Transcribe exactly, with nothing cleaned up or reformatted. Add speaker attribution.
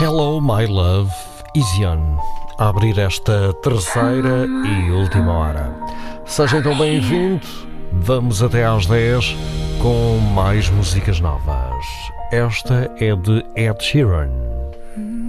Speaker 1: Hello My Love, Easion, a abrir esta terceira e última hora. Seja então bem-vindo, vamos até às dez com mais músicas novas. Esta é de Ed Sheeran.